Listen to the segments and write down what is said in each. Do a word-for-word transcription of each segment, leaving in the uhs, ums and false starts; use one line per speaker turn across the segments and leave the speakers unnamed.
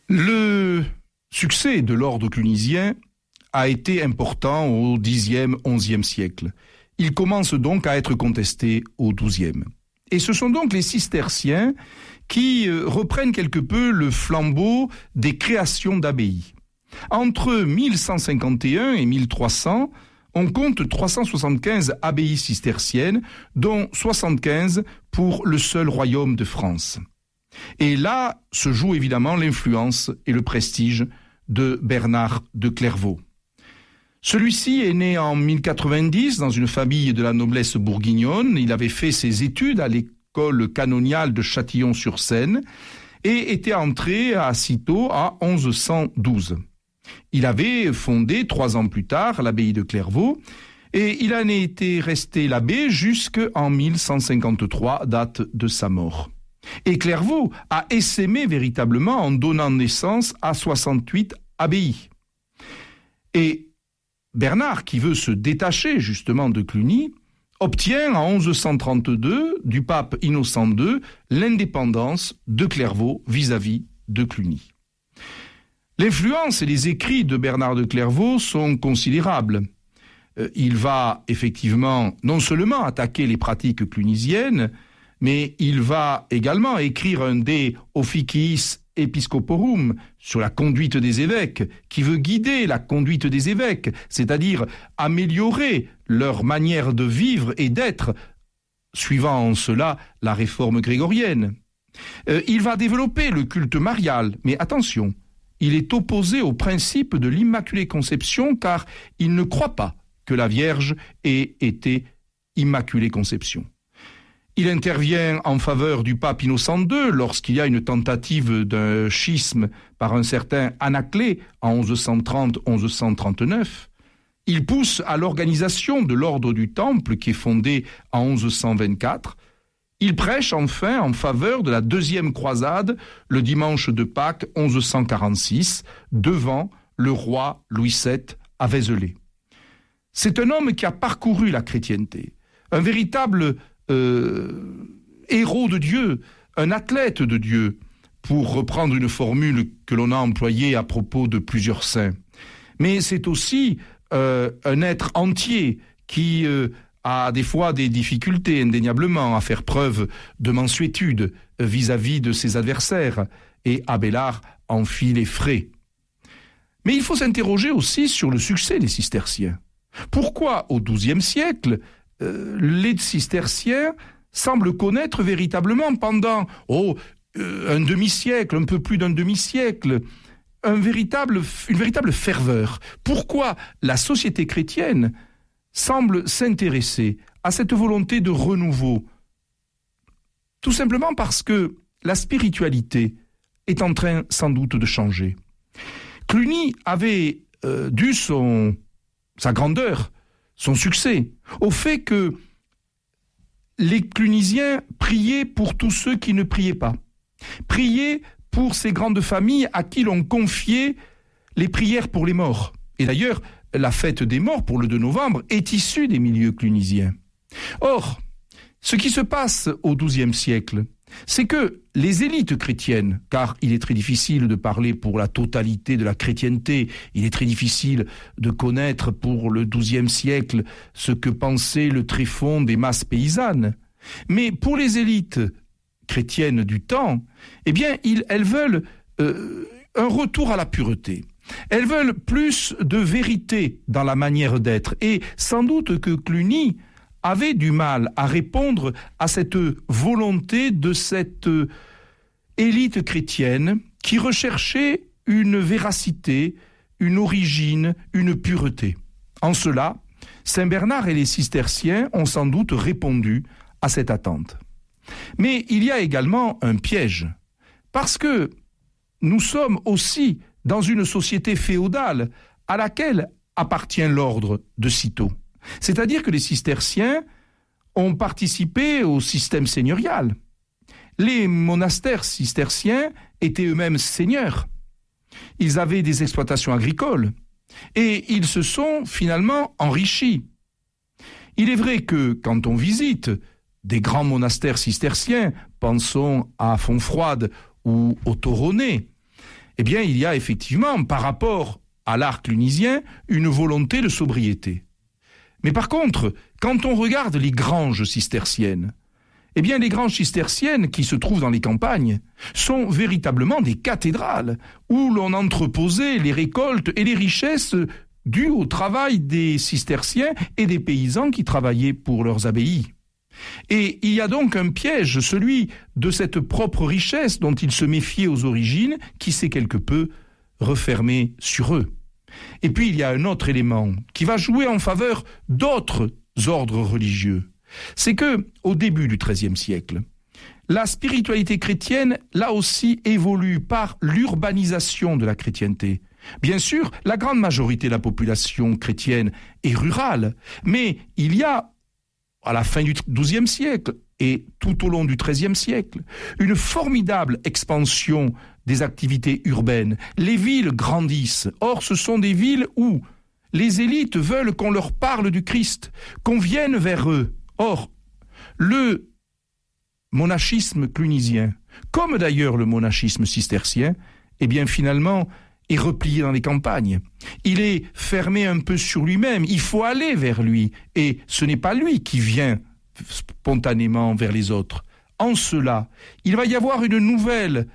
Le succès de l'ordre clunisien a été important au dixième, onzième siècle. Il commence donc à être contesté au douzième. Et ce sont donc les cisterciens qui reprennent quelque peu le flambeau des créations d'abbayes. Entre mille cent cinquante et un et mille trois cents, on compte trois cent soixante-quinze abbayes cisterciennes, dont soixante-quinze pour le seul royaume de France. Et là se joue évidemment l'influence et le prestige de Bernard de Clairvaux. Celui-ci est né en mille quatre-vingt-dix dans une famille de la noblesse bourguignonne. Il avait fait ses études à l'école canoniale de Châtillon-sur-Seine et était entré à Cîteaux à onze cent douze. Il avait fondé trois ans plus tard l'abbaye de Clairvaux et il en était resté l'abbé jusqu'en mille cent cinquante-trois, date de sa mort. Et Clairvaux a essaimé véritablement en donnant naissance à soixante-huit abbayes. Et Bernard, qui veut se détacher justement de Cluny, obtient en onze cent trente-deux du pape Innocent deux l'indépendance de Clairvaux vis-à-vis de Cluny. L'influence et les écrits de Bernard de Clairvaux sont considérables. Il va effectivement non seulement attaquer les pratiques clunisiennes, mais il va également écrire un De Officiis Episcoporum sur la conduite des évêques, qui veut guider la conduite des évêques, c'est-à-dire améliorer leur manière de vivre et d'être, suivant en cela la réforme grégorienne. Euh, il va développer le culte marial, mais attention, il est opposé au principe de l'Immaculée Conception, car il ne croit pas que la Vierge ait été Immaculée Conception. Il intervient en faveur du pape Innocent deux lorsqu'il y a une tentative d'un schisme par un certain Anaclet en onze cent trente à onze cent trente-neuf. Il pousse à l'organisation de l'ordre du Temple qui est fondé en onze cent vingt-quatre. Il prêche enfin en faveur de la deuxième croisade le dimanche de Pâques onze cent quarante-six devant le roi Louis sept à Vézelay. C'est un homme qui a parcouru la chrétienté, un véritable Euh, héros de Dieu, un athlète de Dieu, pour reprendre une formule que l'on a employée à propos de plusieurs saints. Mais c'est aussi euh, un être entier qui euh, a des fois des difficultés indéniablement à faire preuve de mansuétude vis-à-vis de ses adversaires, et Abélard en fit les frais. Mais il faut s'interroger aussi sur le succès des cisterciens. Pourquoi au douzième siècle Euh, les cisterciens semblent connaître véritablement pendant oh, euh, un demi-siècle, un peu plus d'un demi-siècle, un véritable, une véritable ferveur. Pourquoi la société chrétienne semble s'intéresser à cette volonté de renouveau? Tout simplement parce que la spiritualité est en train sans doute de changer. Cluny avait euh, dû son, sa grandeur, son succès, au fait que les clunisiens priaient pour tous ceux qui ne priaient pas, priaient pour ces grandes familles à qui l'on confiait les prières pour les morts. Et d'ailleurs, la fête des morts pour le deux novembre est issue des milieux clunisiens. Or, ce qui se passe au douzième siècle, c'est que les élites chrétiennes, car il est très difficile de parler pour la totalité de la chrétienté, il est très difficile de connaître pour le douzième siècle ce que pensait le tréfonds des masses paysannes, mais pour les élites chrétiennes du temps, eh bien, ils, elles veulent euh, un retour à la pureté. Elles veulent plus de vérité dans la manière d'être, et sans doute que Cluny avait du mal à répondre à cette volonté de cette élite chrétienne qui recherchait une véracité, une origine, une pureté. En cela, Saint Bernard et les cisterciens ont sans doute répondu à cette attente. Mais il y a également un piège, parce que nous sommes aussi dans une société féodale à laquelle appartient l'ordre de Cîteaux. C'est-à-dire que les cisterciens ont participé au système seigneurial. Les monastères cisterciens étaient eux-mêmes seigneurs. Ils avaient des exploitations agricoles et ils se sont finalement enrichis. Il est vrai que quand on visite des grands monastères cisterciens, pensons à Fontfroide ou au Toronnet, eh bien, il y a effectivement, par rapport à l'art clunisien, une volonté de sobriété. Mais par contre, quand on regarde les granges cisterciennes, eh bien, les granges cisterciennes qui se trouvent dans les campagnes sont véritablement des cathédrales où l'on entreposait les récoltes et les richesses dues au travail des cisterciens et des paysans qui travaillaient pour leurs abbayes. Et il y a donc un piège, celui de cette propre richesse dont ils se méfiaient aux origines, qui s'est quelque peu refermée sur eux. Et puis il y a un autre élément qui va jouer en faveur d'autres ordres religieux. C'est que, au début du treizième siècle, la spiritualité chrétienne, là aussi, évolue par l'urbanisation de la chrétienté. Bien sûr, la grande majorité de la population chrétienne est rurale, mais il y a, à la fin du douzième siècle et tout au long du treizième siècle, une formidable expansion des activités urbaines. Les villes grandissent. Or, ce sont des villes où les élites veulent qu'on leur parle du Christ, qu'on vienne vers eux. Or, le monachisme clunisien, comme d'ailleurs le monachisme cistercien, eh bien finalement est replié dans les campagnes. Il est fermé un peu sur lui-même, il faut aller vers lui, et ce n'est pas lui qui vient spontanément vers les autres. En cela, il va y avoir une nouvelle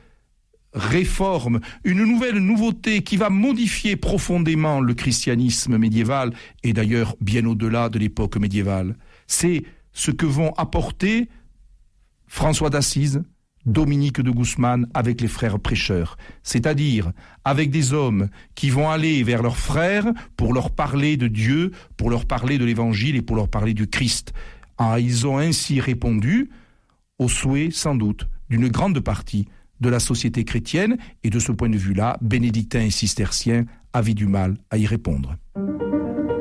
réforme, une nouvelle nouveauté qui va modifier profondément le christianisme médiéval, et d'ailleurs bien au-delà de l'époque médiévale. C'est ce que vont apporter François d'Assise, Dominique de Guzman avec les frères prêcheurs, c'est-à-dire avec des hommes qui vont aller vers leurs frères pour leur parler de Dieu, pour leur parler de l'Évangile et pour leur parler du Christ. Ah, ils ont ainsi répondu au souhait, sans doute, d'une grande partie de la société chrétienne, et de ce point de vue-là, bénédictins et cisterciens avaient du mal à y répondre.